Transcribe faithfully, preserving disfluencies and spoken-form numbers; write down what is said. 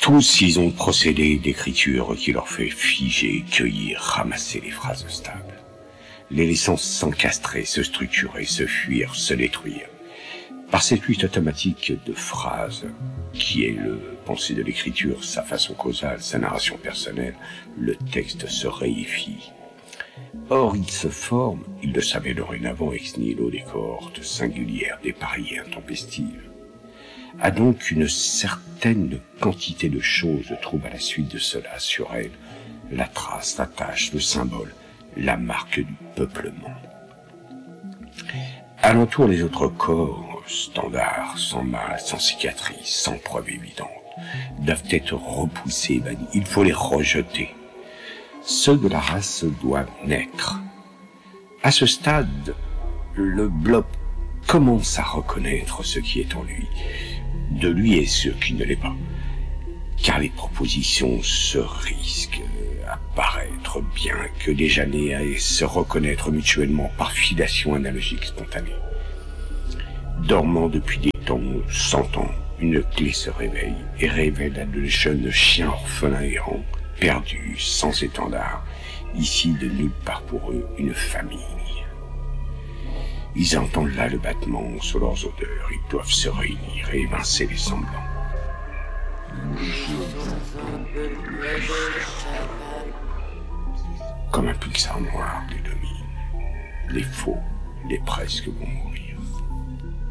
Tous, ils ont procédé d'écriture qui leur fait figer, cueillir, ramasser les phrases stables, les laissant s'encastrer, se structurer, se fuir, se détruire. Par cette lutte automatique de phrases, qui est le pensée de l'écriture, sa façon causale, sa narration personnelle, le texte se réifie. Or, il se forme, il le savait dorénavant ex nihilo, des cohortes singulières, dépareillées, intempestives, a donc une certaine quantité de choses trouvent à la suite de cela sur elle, la trace, la tâche, le symbole, la marque du peuplement. Alentour les autres corps, standards, sans mal, sans cicatrice, sans preuve évidente, doivent être repoussés, bannis. Il faut les rejeter. Ceux de la race doivent naître. À ce stade, le blob commence à reconnaître ce qui est en lui, de lui et ce qui ne l'est pas, car les propositions se risquent à paraître bien que déjà nées à se reconnaître mutuellement par filiation analogique spontanée. Dormant depuis des temps, cent ans, une clé se réveille et révèle à de jeunes chiens orphelins errants, perdus, sans étendard, ici de nulle part pour eux, une famille. Ils entendent là le battement sur leurs odeurs, ils doivent se réunir et évincer les semblants. Comme un pulsar noir les domine, les faux, les presque vont mourir.